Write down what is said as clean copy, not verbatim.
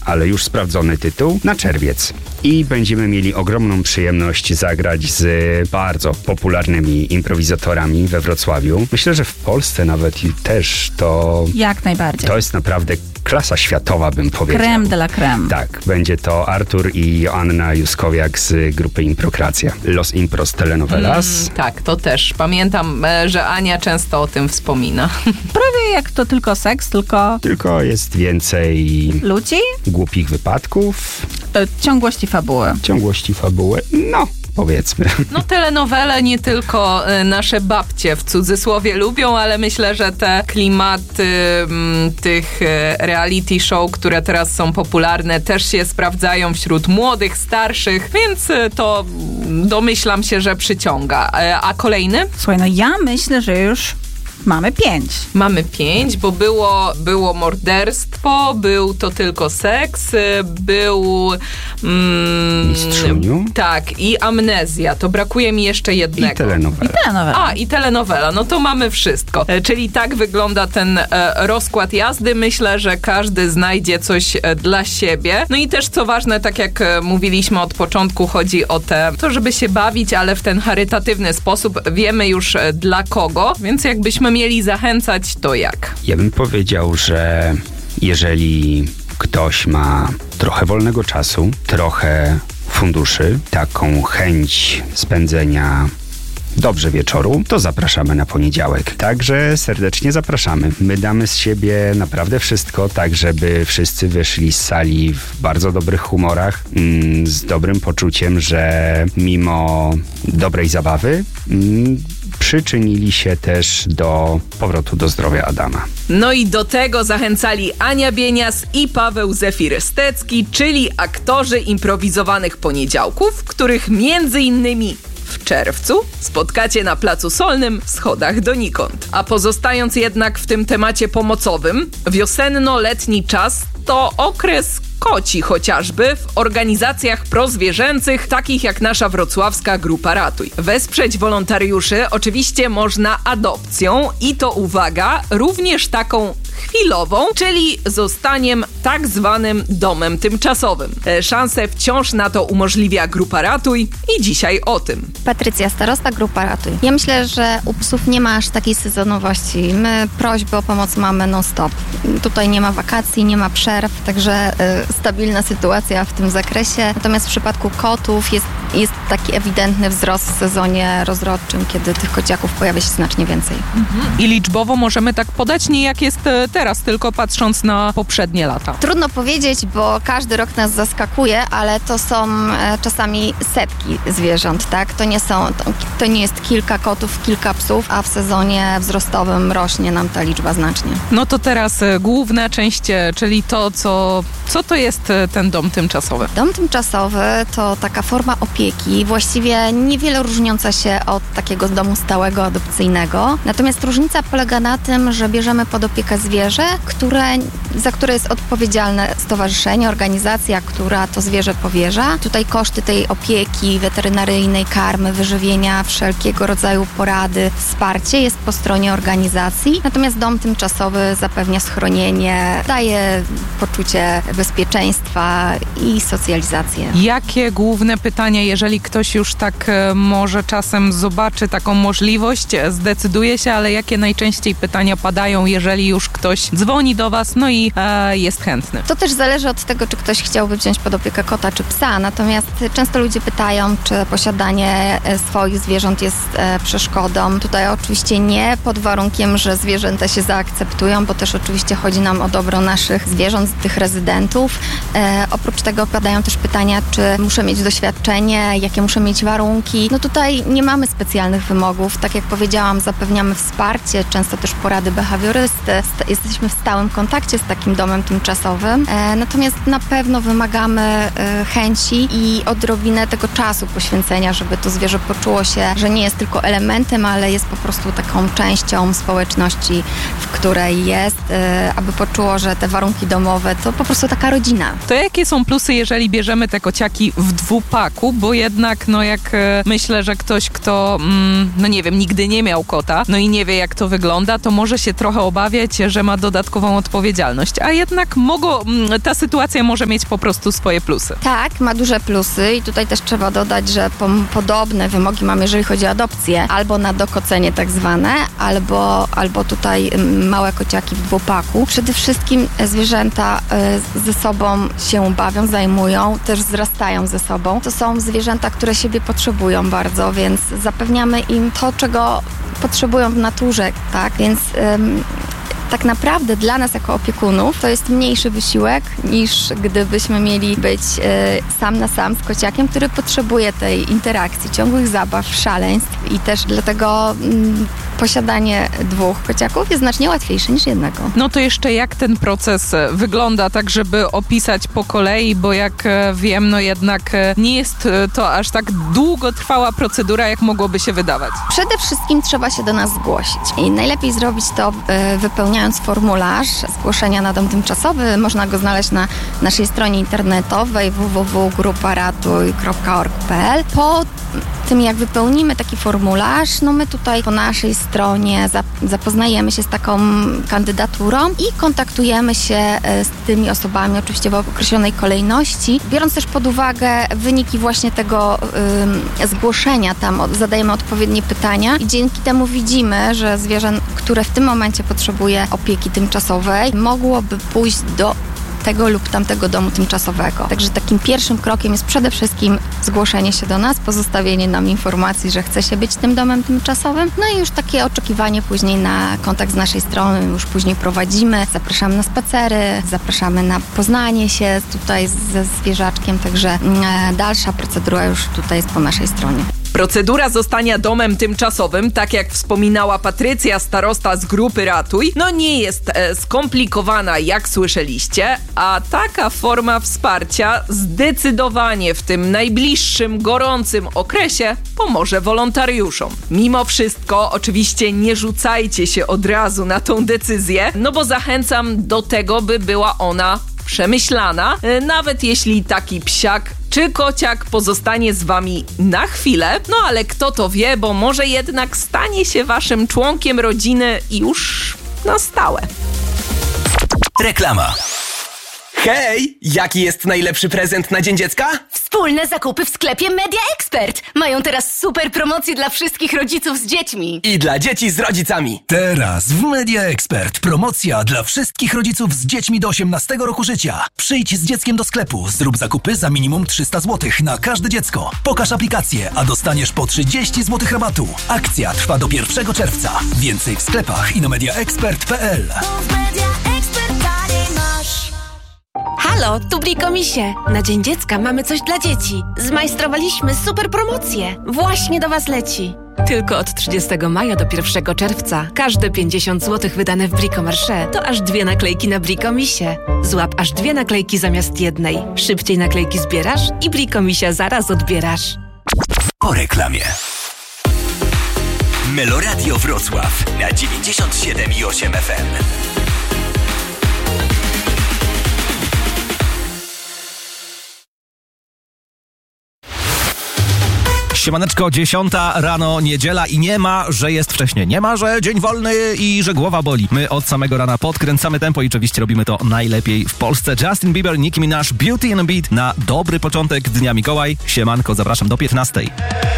ale już sprawdzony tytuł na czerwiec. I będziemy mieli ogromną przyjemność zagrać z bardzo popularnymi improwizatorami we Wrocławiu. Myślę, że w Polsce nawet i też to... Jak najbardziej. To jest naprawdę klasa światowa, bym powiedział. Creme de la creme. Tak, będzie to Artur i Joanna Juskowiak z grupy Improkracja. Los Impros Telenovelas. Tak, to też. Pamiętam, że Ania często o tym wspomina. Prawie jak to tylko seks, tylko... Tylko jest więcej... Ludzi? Głupich wypadków. Ciągłości fabuły. Ciągłości fabuły. No, powiedzmy. No telenowele nie tylko nasze babcie w cudzysłowie lubią, ale myślę, że te klimaty tych reality show, które teraz są popularne, też się sprawdzają wśród młodych, starszych, więc to domyślam się, że przyciąga. A kolejny? Słuchaj, no ja myślę, że już mamy 5. Mamy 5, bo było morderstwo, był to tylko seks, był... Mistrzuniu. Tak, i amnezja. To brakuje mi jeszcze jednego. I telenowela. I telenowela. No to mamy wszystko. Czyli tak wygląda ten rozkład jazdy. Myślę, że każdy znajdzie coś dla siebie. No i też co ważne, tak jak mówiliśmy od początku, chodzi o to, żeby się bawić, ale w ten charytatywny sposób. Wiemy już dla kogo, więc jakbyśmy mieli zachęcać, to jak? Ja bym powiedział, że jeżeli ktoś ma trochę wolnego czasu, trochę funduszy, taką chęć spędzenia dobrze wieczoru, to zapraszamy na poniedziałek. Także serdecznie zapraszamy. My damy z siebie naprawdę wszystko, tak żeby wszyscy wyszli z sali w bardzo dobrych humorach, z dobrym poczuciem, że mimo dobrej zabawy przyczynili się też do powrotu do zdrowia Adama. No i do tego zachęcali Ania Bienias i Paweł Zefir-Stecki, czyli aktorzy improwizowanych poniedziałków, których między innymi w czerwcu spotkacie na Placu Solnym w schodach donikąd. A pozostając jednak w tym temacie pomocowym, wiosenno-letni czas to okres koci chociażby w organizacjach prozwierzęcych, takich jak nasza wrocławska Grupa Ratuj. Wesprzeć wolontariuszy oczywiście można adopcją i to uwaga, również taką chwilową, czyli zostaniem tak zwanym domem tymczasowym. Szansę wciąż na to umożliwia Grupa Ratuj i dzisiaj o tym. Patrycja, starosta Grupa Ratuj. Ja myślę, że u psów nie ma aż takiej sezonowości. My prośby o pomoc mamy non-stop. Tutaj nie ma wakacji, nie ma przerw, także stabilna sytuacja w tym zakresie. Natomiast w przypadku kotów jest taki ewidentny wzrost w sezonie rozrodczym, kiedy tych kociaków pojawia się znacznie więcej. I liczbowo możemy tak podać, nie jak jest teraz, tylko patrząc na poprzednie lata. Trudno powiedzieć, bo każdy rok nas zaskakuje, ale to są czasami setki zwierząt, tak? To nie jest kilka kotów, kilka psów, a w sezonie wzrostowym rośnie nam ta liczba znacznie. No to teraz główna część, czyli to, co to jest ten dom tymczasowy? Dom tymczasowy to taka forma opieki, właściwie niewiele różniąca się od takiego domu stałego, adopcyjnego. Natomiast różnica polega na tym, że bierzemy pod opiekę zwierzę, za które jest odpowiedzialne stowarzyszenie, organizacja, która to zwierzę powierza. Tutaj koszty tej opieki weterynaryjnej, karmy, wyżywienia, wszelkiego rodzaju porady, wsparcie jest po stronie organizacji. Natomiast dom tymczasowy zapewnia schronienie, daje poczucie bezpieczeństwa i socjalizację. Jakie główne pytania, jeżeli ktoś już tak może czasem zobaczy taką możliwość, zdecyduje się, ale jakie najczęściej pytania padają, jeżeli już ktoś dzwoni do was, no i jest chętny? To też zależy od tego, czy ktoś chciałby wziąć pod opiekę kota czy psa, natomiast często ludzie pytają, czy posiadanie swoich zwierząt jest przeszkodą. Tutaj oczywiście nie, pod warunkiem, że zwierzęta się zaakceptują, bo też oczywiście chodzi nam o dobro naszych zwierząt, tych rezydentów. Oprócz tego padają też pytania, czy muszę mieć doświadczenie, jakie muszę mieć warunki. No tutaj nie mamy specjalnych wymogów. Tak jak powiedziałam, zapewniamy wsparcie, często też porady behawiorysty. Jesteśmy w stałym kontakcie z takim domem tymczasowym. Natomiast na pewno wymagamy chęci i odrobinę tego czasu poświęcenia, żeby to zwierzę poczuło się, że nie jest tylko elementem, ale jest po prostu taką częścią społeczności, w której jest, aby poczuło, że te warunki domowe to po prostu taka rodzina. To jakie są plusy, jeżeli bierzemy te kociaki w dwupaku, bo jednak, no jak myślę, że ktoś, kto, no nie wiem, nigdy nie miał kota, no i nie wie, jak to wygląda, to może się trochę obawiać, że ma dodatkową odpowiedzialność. odpowiedzialność, a jednak ta sytuacja może mieć po prostu swoje plusy. Tak, ma duże plusy i tutaj też trzeba dodać, że podobne wymogi mamy, jeżeli chodzi o adopcję, albo na dokocenie tak zwane, albo tutaj małe kociaki w dwupaku. Przede wszystkim zwierzęta ze sobą się bawią, zajmują, też wzrastają ze sobą. To są zwierzęta, które siebie potrzebują bardzo, więc zapewniamy im to, czego potrzebują w naturze, tak? Więc tak naprawdę dla nas jako opiekunów to jest mniejszy wysiłek niż gdybyśmy mieli być sam na sam z kociakiem, który potrzebuje tej interakcji, ciągłych zabaw, szaleństw i też dlatego posiadanie 2 kociaków jest znacznie łatwiejsze niż jednego. No to jeszcze jak ten proces wygląda, tak żeby opisać po kolei, bo jak wiem, no jednak nie jest to aż tak długotrwała procedura, jak mogłoby się wydawać. Przede wszystkim trzeba się do nas zgłosić i najlepiej zrobić to wypełniając formularz zgłoszenia na dom tymczasowy. Można go znaleźć na naszej stronie internetowej www.gruparatuj.org.pl. Po tym, jak wypełnimy taki formularz, no my tutaj po naszej stronie zapoznajemy się z taką kandydaturą i kontaktujemy się z tymi osobami, oczywiście w określonej kolejności, biorąc też pod uwagę wyniki właśnie tego zgłoszenia. Tam zadajemy odpowiednie pytania i dzięki temu widzimy, że zwierzę, które w tym momencie potrzebuje opieki tymczasowej, mogłoby pójść do tego lub tamtego domu tymczasowego. Także takim pierwszym krokiem jest przede wszystkim zgłoszenie się do nas, pozostawienie nam informacji, że chce się być tym domem tymczasowym, no i już takie oczekiwanie później na kontakt z naszej strony, już później prowadzimy, zapraszamy na spacery, zapraszamy na poznanie się tutaj ze zwierzaczkiem, także dalsza procedura już tutaj jest po naszej stronie. Procedura zostania domem tymczasowym, tak jak wspominała Patrycja, starosta z grupy Ratuj, no nie jest skomplikowana, jak słyszeliście, a taka forma wsparcia zdecydowanie w tym najbliższym, gorącym okresie pomoże wolontariuszom. Mimo wszystko, oczywiście nie rzucajcie się od razu na tą decyzję, no bo zachęcam do tego, by była ona przemyślana, nawet jeśli taki psiak czy kociak pozostanie z wami na chwilę, no ale kto to wie, bo może jednak stanie się waszym członkiem rodziny już na stałe. Reklama. Hej! Jaki jest najlepszy prezent na Dzień Dziecka? Wspólne zakupy w sklepie Media Expert. Mają teraz super promocje dla wszystkich rodziców z dziećmi. I dla dzieci z rodzicami. Teraz w Media Expert promocja dla wszystkich rodziców z dziećmi do 18 roku życia. Przyjdź z dzieckiem do sklepu, zrób zakupy za minimum 300 zł na każde dziecko. Pokaż aplikację, a dostaniesz po 30 zł rabatu. Akcja trwa do 1 czerwca. Więcej w sklepach i na mediaexpert.pl. Halo, tu Brikomisie. Na Dzień Dziecka mamy coś dla dzieci. Zmajstrowaliśmy super promocję. Właśnie do was leci. Tylko od 30 maja do 1 czerwca każde 50 zł wydane w Bricomarché to aż 2 naklejki na Brikomisie. Złap aż 2 naklejki zamiast jednej. Szybciej naklejki zbierasz i Brikomisia zaraz odbierasz. Po reklamie. Meloradio Wrocław na 97,8 FM. Siemaneczko, 10 rano, niedziela i nie ma, że jest wcześnie. Nie ma, że dzień wolny i że głowa boli. My od samego rana podkręcamy tempo i oczywiście robimy to najlepiej w Polsce. Justin Bieber, Nicki Minaj, Beauty and a Beat na dobry początek Dnia Mikołaj. Siemanko, zapraszam do 15.